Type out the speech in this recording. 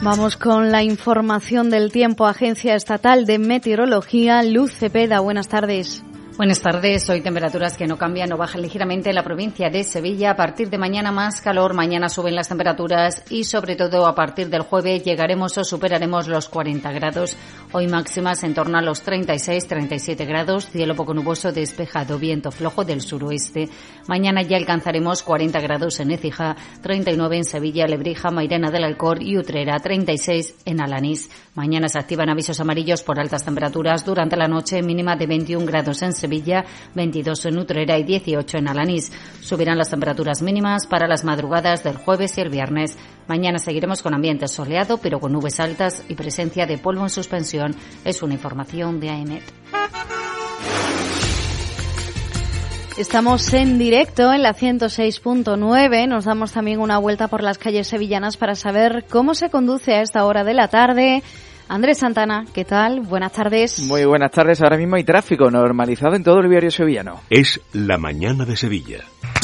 Vamos con la información del tiempo. Agencia Estatal de Meteorología, Luz Cepeda. Buenas tardes. Buenas tardes. Hoy temperaturas que no cambian o bajan ligeramente en la provincia de Sevilla. A partir de mañana más calor. Mañana suben las temperaturas y sobre todo a partir del jueves llegaremos o superaremos los 40 grados. Hoy máximas en torno a los 36-37 grados. Cielo poco nuboso despejado. Viento flojo del suroeste. Mañana ya alcanzaremos 40 grados en Écija, 39 en Sevilla, Lebrija, Mairena del Alcor y Utrera, 36 en Alanís. Mañana se activan avisos amarillos por altas temperaturas durante la noche, mínima de 21 grados en Sevilla, 22 en Utrera y 18 en Alanís. Subirán las temperaturas mínimas para las madrugadas del jueves y el viernes. Mañana seguiremos con ambiente soleado, pero con nubes altas y presencia de polvo en suspensión. Es una información de AEMET. Estamos en directo en la 106.9. Nos damos también una vuelta por las calles sevillanas para saber cómo se conduce a esta hora de la tarde. Andrés Santana, ¿qué tal? Buenas tardes. Muy buenas tardes. Ahora mismo hay tráfico normalizado en todo el viario sevillano. Es la mañana de Sevilla.